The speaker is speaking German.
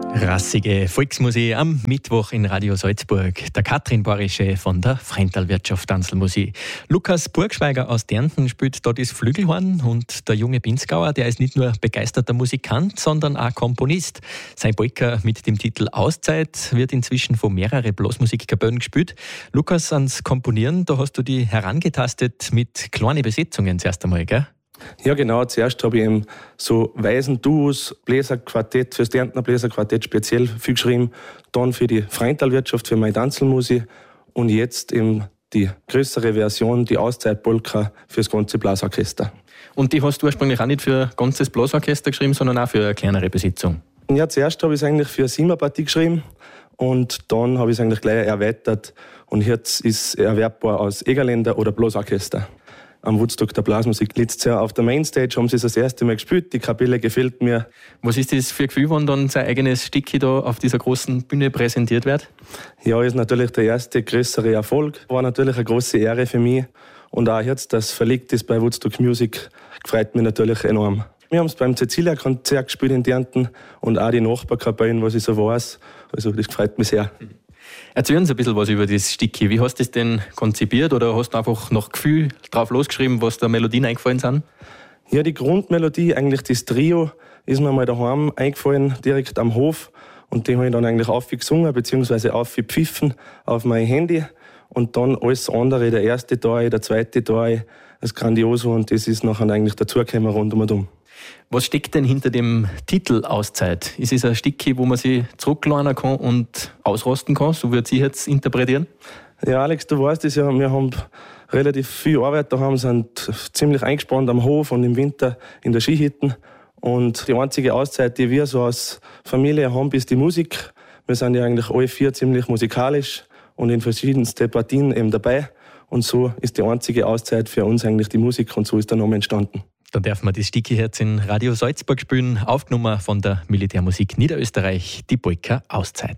Rassige Volksmusik am Mittwoch in Radio Salzburg. Der Katrin Borische von der Fräntalwirtschaft Tanzelmusik. Lukas Burgschweiger aus Dernten spielt dort das Flügelhorn und der junge Pinzgauer, der ist nicht nur begeisterter Musikant, sondern auch Komponist. Sein Polka mit dem Titel Auszeit wird inzwischen von mehreren Blasmusikkapellen gespielt. Lukas, ans Komponieren, da hast du dich herangetastet mit kleinen Besetzungen zuerst einmal, gell? Ja, genau. Zuerst habe ich eben so Waisenduos, Bläserquartett, fürs Därntner Bläserquartett speziell viel geschrieben. Dann für die Fräntalwirtschaft, für meine Tanzelmusik. Und jetzt eben die größere Version, die Auszeit-Polka fürs ganze Blasorchester. Und die hast du ursprünglich auch nicht für ein ganzes Blasorchester geschrieben, sondern auch für eine kleinere Besetzung? Ja, zuerst habe ich es eigentlich für eine 7er-Partie geschrieben. Und dann habe ich es eigentlich gleich erweitert. Und jetzt ist es erwerbbar als Egerländer oder Blasorchester. Am Woodstock der Blasmusik letztes Jahr auf der Mainstage haben sie es das erste Mal gespielt. Die Kapelle gefällt mir. Was ist das für ein Gefühl, wenn dann sein eigenes Stück da auf dieser großen Bühne präsentiert wird? Ja, ist natürlich der erste größere Erfolg. War natürlich eine große Ehre für mich. Und auch jetzt, dass es verlegt ist bei Woodstock Music, freut mich natürlich enorm. Wir haben es beim Cecilia-Konzert gespielt in Därnten und auch die Nachbarkapellen, was ich so weiß. Also das freut mich sehr. Erzähl uns ein bisschen was über das Stück. Wie hast du das denn konzipiert oder hast du einfach nach Gefühl drauf losgeschrieben, was da Melodien eingefallen sind? Ja, die Grundmelodie, eigentlich das Trio, ist mir mal daheim eingefallen, direkt am Hof. Und die habe ich dann eigentlich aufgesungen, beziehungsweise aufgepfiffen auf mein Handy. Und dann alles andere, der erste Teil, der zweite Teil, das Grandioso. Und das ist nachher eigentlich dazugekommen rundum. Was steckt denn hinter dem Titel Auszeit? Ist es ein Stück, wo man sich zurücklehnen kann und ausrasten kann, so würde ich jetzt interpretieren? Ja, Alex, du weißt es ja, wir haben relativ viel Arbeit daheim, sind ziemlich eingespannt am Hof und im Winter in der Skihütte. Und die einzige Auszeit, die wir so als Familie haben, ist die Musik. Wir sind ja eigentlich alle 4 ziemlich musikalisch und in verschiedensten Partien eben dabei. Und so ist die einzige Auszeit für uns eigentlich die Musik und so ist der Name entstanden. Dann dürfen wir das Stück jetzt in Radio Salzburg spielen, aufgenommen von der Militärmusik Niederösterreich, die Polka Auszeit.